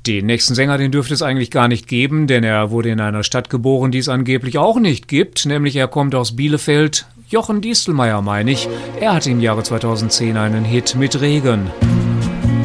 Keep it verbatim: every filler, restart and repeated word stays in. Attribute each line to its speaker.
Speaker 1: Den nächsten Sänger, den dürfte es eigentlich gar nicht geben, denn er wurde in einer Stadt geboren, die es angeblich auch nicht gibt, nämlich er kommt aus Bielefeld. Jochen Distelmeier meine ich. Er hatte im Jahre zweitausendzehn einen Hit mit Regen.